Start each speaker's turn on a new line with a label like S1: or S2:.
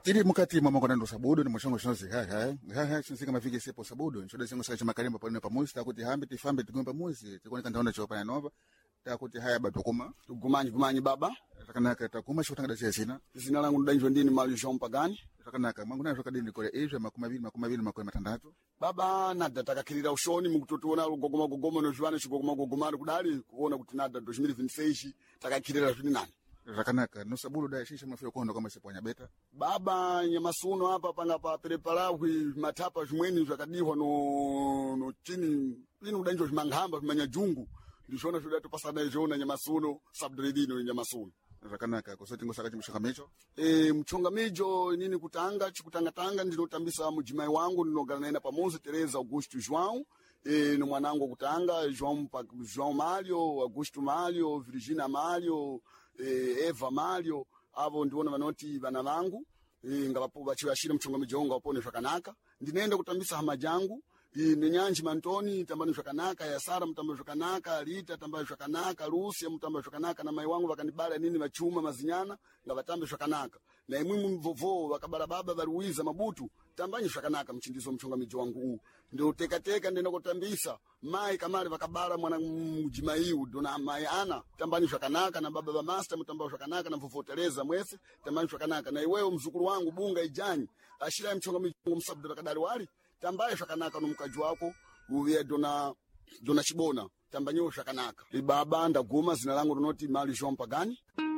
S1: ili mukati mwa makona ndo sabudo ni mushongo shonzi ha chinzika mafiki sepo sabudo nchoda zingo saka chimakarimba pano pamuzi takuti hambe tifambe tigwe pamuzi tikone kandaona chopa na nova takuti haya batokuma
S2: gumanyi baba
S1: takanaka takuma shotanga da zina
S2: zina langu ndanjwe ndini mali Jean Pagani
S1: takanaka mangu na shokadini kole Asia makumi matandatu
S2: baba nada takakirira ushoni mukutotuona gogoma no jwana chigogoma kudali kuona kuti nada 2026 takakirira zvini nani
S1: rakanaka no sabudo da shisha mafio kondo kama seponya beta
S2: baba nyamasuno hapa panga pa preparawi matapa zvimweni zvakadihwa no chini ino danjo zvimangamba zvimanya jungu ndishona zvoda topasana izvona nyamasuno subdredino nyamasuno
S1: rakanaka kusoti ngosaka chimushonga mecho
S2: mchonga mejo nini chikutanga ndinotambisa mujimai wangu ndinogana naye pamozi Teresa Augusto João no mwanangu kutanga João Mário Augusto Mário Virginia Mário Eva Mário avo ndiona vanoti vana vangu ngavapo vachivashira mchonga mejo wangu wapone zvakanaka ndinoenda kutambisa hama jangu nenyanji Mantoni tambani zvakanaka ya Sara mtamba zvakanaka Rita tamba zvakanaka Lucia mtamba zvakanaka na mai wangu vakanibala nini vachuma mazinyana ngavatambe zvakanaka na imwe mvovo vakabala baba varuiza mabutu tambanyi zvakanaka mchindizo mchonga mijo wangu ndio teka ndenda kutambisa mai kamari vakabala mwana mujimaiu dona mai ana tambani zvakanaka na baba ba master mtamba zvakanaka na mvovo Teresa mwese tambani zvakanaka na iwewe mzukuru wangu Bunga Ijanyi ashira mchonga mijo msabdura kadali wali tambaye zvakanaka nomukaji wako uye dona chibona tambanyewo zvakanaka baba ndaguma zina langu rinoti Mali Jean Pagani.